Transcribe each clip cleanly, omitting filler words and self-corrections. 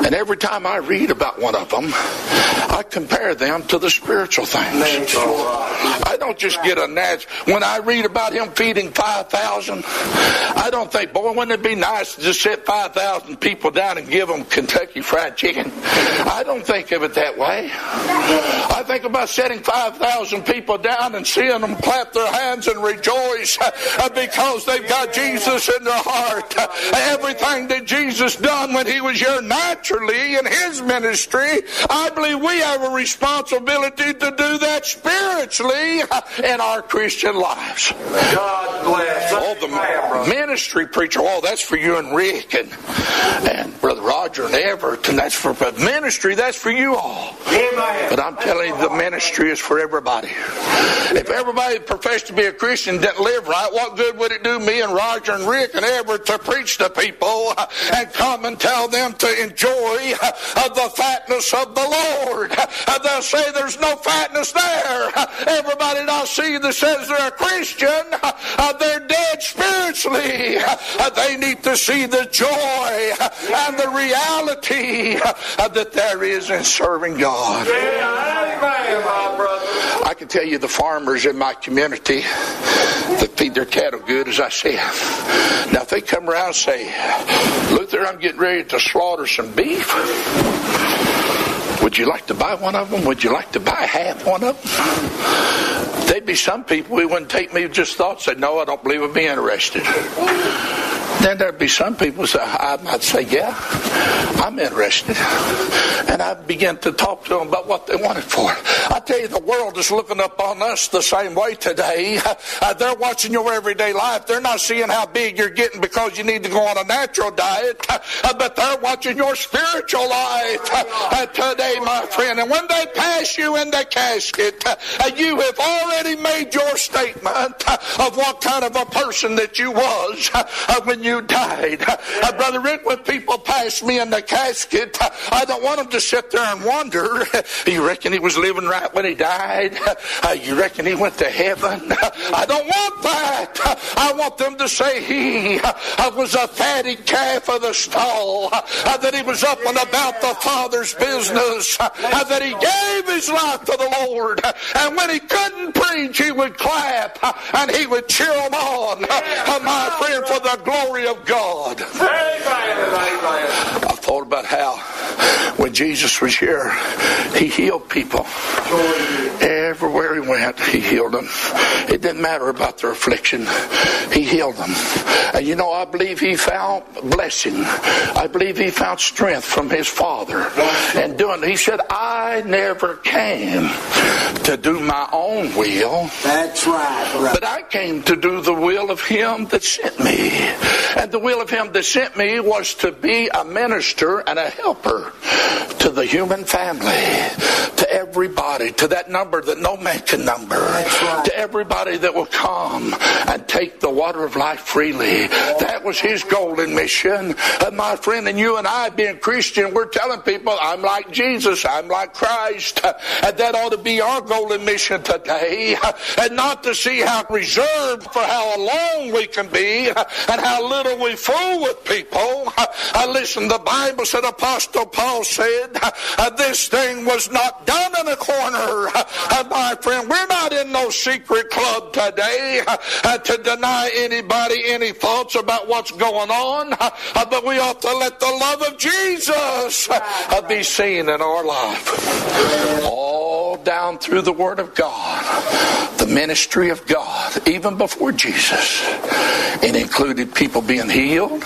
And every time I read about one of them, I compare them to the spiritual things. I don't just get a natural. When I read about him feeding 5,000, I don't think, boy, wouldn't it be nice to just sit 5,000 people down and give them Kentucky Fried Chicken? I don't think of it that way. I think about setting 5,000 people down and seeing them clap their hands and rejoice because they've got Jesus in their heart. Everything that Jesus done when he was here naturally in his ministry, I believe we have a responsibility to do that spiritually in our Christian lives. God bless. Oh, the ministry preacher, oh, that's for you and Rick and Brother Roger and Everett, and that's for ministry, that's for you all. Amen. But I'm telling you, the ministry is for everybody. If everybody professed to be a Christian didn't live right, what good would it do me and Roger and Rick and Everett to preach to people and come and tell them to enjoy the fatness of the Lord? They'll say there's no fatness there. Everybody that I see that says they're a Christian, they're dead spiritually. They need to see the joy and the reality that there is in serving God. I can tell you the farmers in my community that feed their cattle good, as I said. Now if they come around and say, Luther, I'm getting ready to slaughter some beef. Would you like to buy one of them? Would you like to buy half one of them? There'd be some people who wouldn't take me just thought, say, no, I don't believe I'd be interested. Then there'd be some people say, I might say, yeah, I'm interested. And I begin to talk to them about what they want it for. I tell you, the world is looking up on us the same way today. They're watching your everyday life. They're not seeing how big you're getting because you need to go on a natural diet. But they're watching your spiritual life today, my friend. And when they pass you in the casket, you have already made your statement of what kind of a person that you was when you died. Brother Rick, when people pass me in the casket, I don't want them to sit there and wonder, you reckon he was living right when he died? You reckon he went to heaven? I don't want that. I want them to say he was a fatty calf of the stall, that he was up and about the Father's business, that he gave his life to the Lord, and when he couldn't preach, he would clap and he would cheer them on, my friend, for the glory of God. I thought about how when Jesus was here, he healed people. Everywhere he went, he healed them. It didn't matter about their affliction. He healed them. And you know, I believe he found blessing. I believe he found strength from his Father. And he said, I never came to do my own will. That's right, brother. But I came to do the will of him that sent me. And the will of him that sent me was to be a minister and a helper to the human family, to everybody, to that number that no man can number, right, to everybody that will come and take the water of life freely. That was his golden mission. My friend, and you and I, being Christian, we're telling people, I'm like Jesus, I'm like Christ. And that ought to be our golden mission today. And not to see how reserved for how alone we can be and how little we fool with people. Listen, the Bible said, Apostle Paul said, this thing was not done in a corner. My friend, we're not in no secret club today to deny anybody any thoughts about what's going on. But we ought to let the love of Jesus be seen in our life. All down through the Word of God, the ministry of God, even before Jesus, it included people being healed.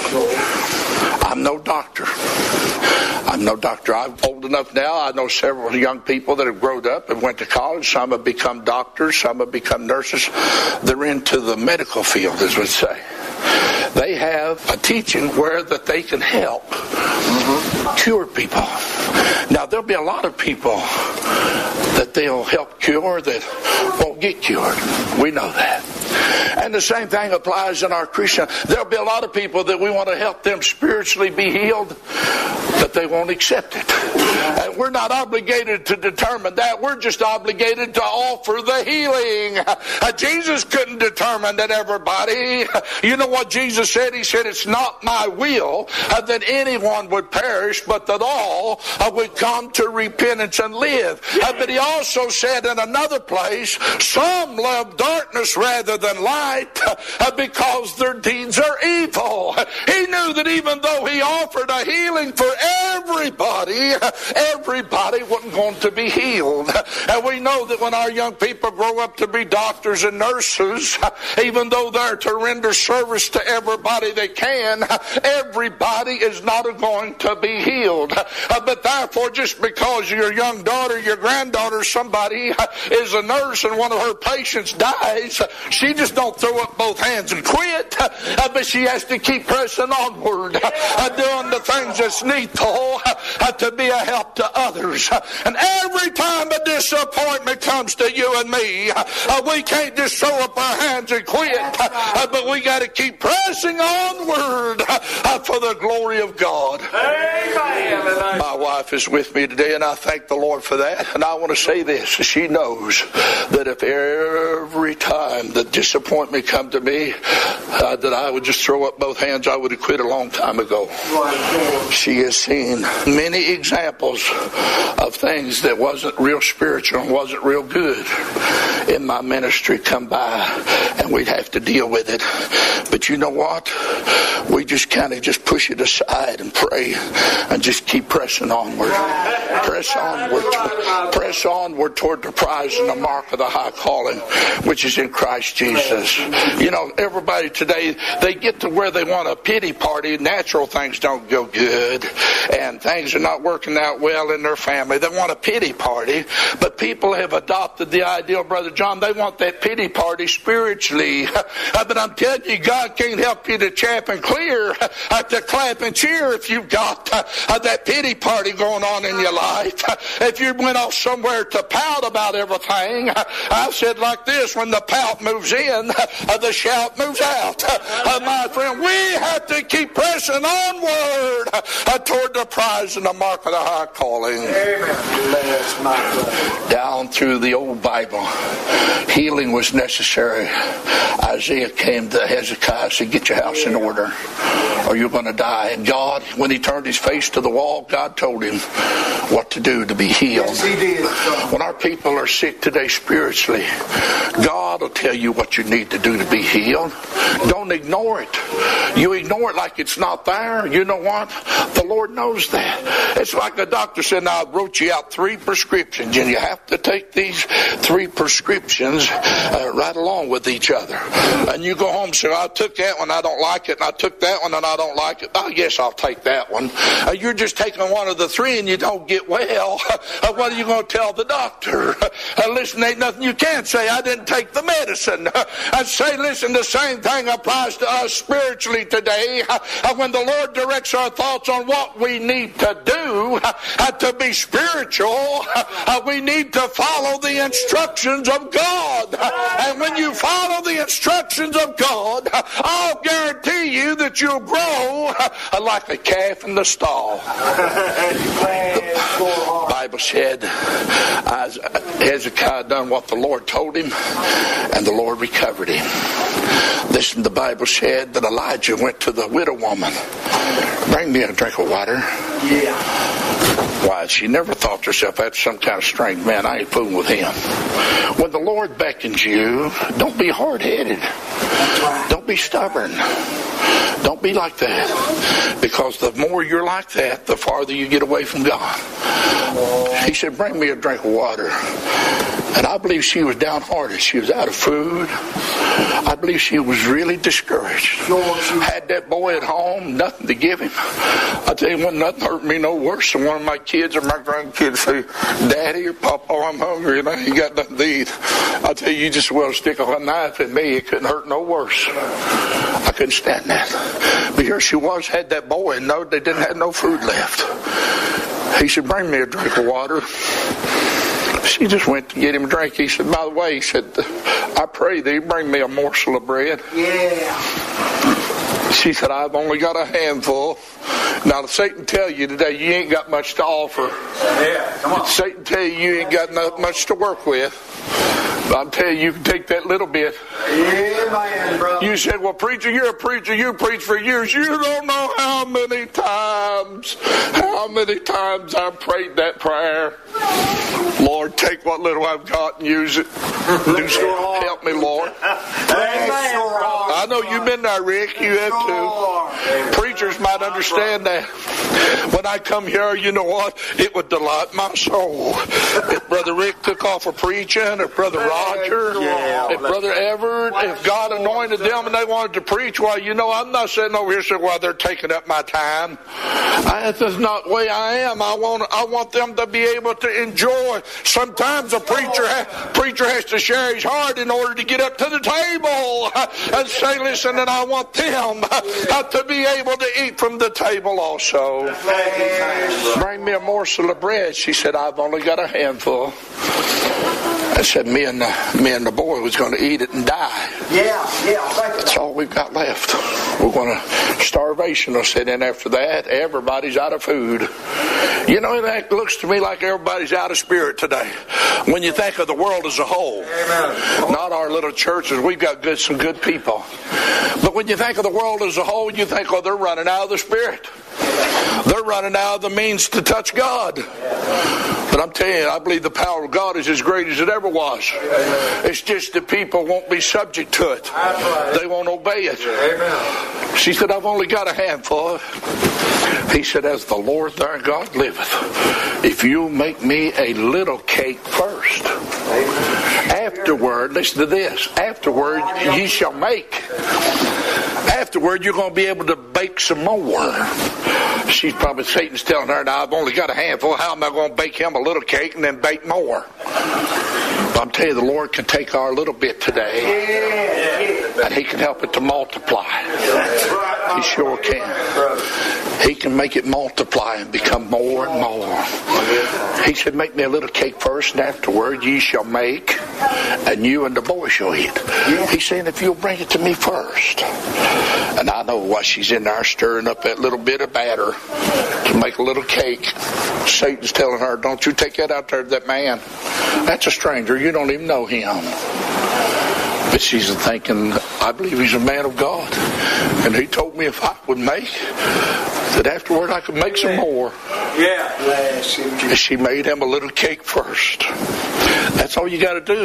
I'm no doctor. I'm old enough now. I know several young people that have grown up and went to college. Some have become doctors. Some have become nurses. They're into the medical field, as we say. They have a teaching where that they can help cure people. Now, there'll be a lot of people that they'll help cure that won't get cured. We know that. And the same thing applies in our Christian. There'll be a lot of people that we want to help them spiritually be healed. but they won't accept it. And we're not obligated to determine that. We're just obligated to offer the healing. Jesus couldn't determine that everybody. You know what Jesus said? He said, it's not my will that anyone would perish, but that all would come to repentance and live. But he also said in another place, some love darkness rather than light because their deeds are evil. He knew that even though he offered a healing for everybody wasn't going to be healed. And we know that when our young people grow up to be doctors and nurses, even though they're to render service to everybody they can, everybody is not going to be healed. But therefore, just because your young daughter, your granddaughter, somebody is a nurse and one of her patients dies, she just don't throw up both hands and quit, but she has to keep pressing onward, doing the things that's needful to be a help to others. And every time a disappointment comes to you and me, we can't just throw up our hands and quit, but we got to keep pressing onward for the glory of God. Amen. My wife is with me today, and I thank the Lord for that. And I want to say this: she knows that if every time the disappointment come to me, that I would just throw up both hands, I would have quit a long time ago. She has seen many examples of things that wasn't real spiritual and wasn't real good in my ministry come by, and we'd have to deal with it. But you know what? We just kind of just push it aside and pray and just keep pressing onward. Press onward toward the prize and the mark of the high calling, which is in Christ Jesus. You know, everybody today, they get to where they want a pity party. Natural things don't go good, and things are not working out well in their family. They want a pity party, but people have adopted the ideal, Brother John, they want that pity party spiritually. But I'm telling you, God can't help you to chap and clear, to clap and cheer if you've got that pity party going on in your life. If you went off somewhere to pout about everything, I've said like this: when the pout moves in, the shout moves out. My friend, we have to keep pressing onward toward the prize and the mark of the high calling. Amen. Down through the old Bible, healing was necessary. Isaiah came to Hezekiah and said, get your house in order or you're going to die. And God, when he turned his face to the wall, God told him what to do to be healed. Yes, he did. When our people are sick today spiritually, God will tell you what you need to do to be healed. Don't ignore it. You ignore it like it's not there. You know what? The Lord knows that. It's like the doctor said, now I wrote you out 3 prescriptions, and you have to take these 3 prescriptions right along with each other. And you go home and say, I took that one, I don't like it, and I took that one, and I don't like it. Oh, yes, I'll take that one. You're just taking one of the 3 and you don't get well. What are you going to tell the doctor? Listen, ain't nothing you can say. I didn't take the medicine. I'd say, listen, the same thing applies to us spiritually today. When the Lord directs our thoughts on what we need to do to be spiritual, we need to follow the instructions of God. And when you follow the instructions of God, I'll guarantee you that you'll grow like a calf in the stall. The Bible said Hezekiah done what the Lord told him, and the Lord recovered him. Listen, the Bible said that Elijah went to the widow woman. Bring me a drink of water. Yeah. Why, she never thought to herself, that's some kind of strength. Man, I ain't fooling with him. When the Lord beckons you, don't be hard-headed. Don't be stubborn. Don't be like that. Because the more you're like that, the farther you get away from God. He said, bring me a drink of water. And I believe she was downhearted. She was out of food. I believe she was really discouraged. Had that boy at home, nothing to give him. I tell you what, nothing hurt me no worse than one of my kids or my grandkids say, Daddy or Papa, I'm hungry and I ain't got nothing to eat. I tell you, you just well stick a knife in me. It couldn't hurt no worse. I couldn't stand that. But here she was, had that boy, and no, they didn't have no food left. He said, bring me a drink of water. She just went to get him a drink. He said, by the way, he said, I pray that you bring me a morsel of bread. Yeah. She said, I've only got a handful. Now, Satan tell you today you ain't got much to offer. Yeah, come on. Satan tell you ain't got much to work with. But I'm telling you, you can take that little bit. Amen, brother. You said, well, preacher, you're a preacher. You preach for years. You don't know how many times I prayed that prayer. Lord, take what little I've got and use it. Help me, Lord. I know you've been there, Rick. You have too. Preachers might understand that. When I come here, you know what? It would delight my soul. If Brother Rick took off for preaching, if Brother Roger, if Brother Everett, if God anointed them and they wanted to preach, well, you know, I'm not sitting over here saying, well, they're taking up my time. That's not the way I am. I want them to be able to enjoy. Sometimes a preacher has to share his heart in order to get up to the table and say, listen, and I want them to be able to eat from the table also. Bring me a morsel of bread. She said, I've only got a handful. I said, me and the boy was going to eat it and die. Yeah. That's all we've got left. We're going to starvation will set in after that. Everybody's out of food. You know, it looks to me like everybody's out of spirit today. When you think of the world as a whole, not our little churches, we've got some good people. But when you think of the world as a whole, you think, oh, they're running out of the spirit. They're running out of the means to touch God. But I'm telling you, I believe the power of God is as great as it ever was. It's just that people won't be subject to it. They won't obey it. She said, I've only got a handful. He said, as the Lord thy God liveth, if you make me a little cake first, afterward, listen to this, afterward ye shall make. Afterward, you're going to be able to bake some more. She's probably, Satan's telling her, now I've only got a handful. How am I going to bake him a little cake and then bake more? But I'm telling you, the Lord can take our little bit today and He can help it to multiply. He sure can. He can make it multiply and become more and more. He said, make me a little cake first, and afterward ye shall make, and you and the boy shall eat. He's saying, if you'll bring it to me first. And I know why she's in there stirring up that little bit of batter to make a little cake. Satan's telling her, don't you take that out there to that man. That's a stranger. You don't even know him. But she's thinking, I believe he's a man of God. And he told me if I would make, that afterward I could make some more. Yeah. She made him a little cake first. That's all you got to do.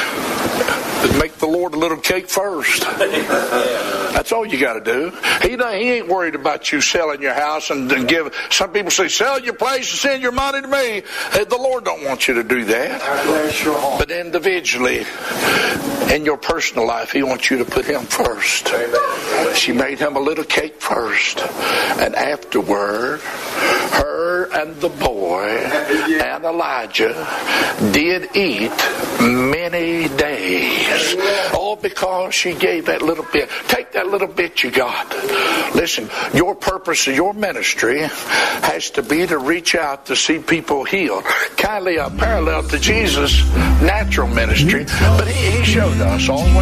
Is make the Lord a little cake first. That's all you got to do. He ain't worried about you selling your house and give. Some people say, sell your place and send your money to me. The Lord don't want you to do that. But individually, in your personal life, He wants you to put Him first. She made him a little cake first. And afterward, her and the boy and Elijah did eat many days. All because she gave that little bit. Take that little bit you got. Listen, your purpose of your ministry has to be to reach out to see people healed. Kindly parallel to Jesus' natural ministry, but he showed us always